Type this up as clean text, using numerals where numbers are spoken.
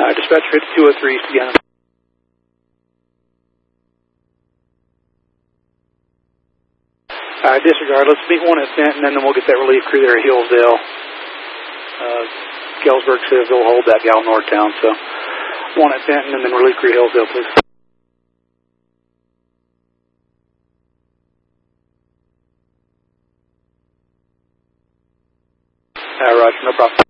Dispatch 5203 East again. Disregard. Let's meet one at Fenton, and then we'll get that relief crew there at Hillsdale. Galesburg says they'll hold that gal Northtown, so one at Fenton, and then relief crew Hillsdale, please. Roger, no problem.